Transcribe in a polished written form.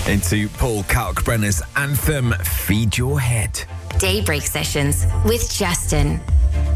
into Paul Kalkbrenner's anthem, Feed Your Head. Daybreak Sessions with Justin.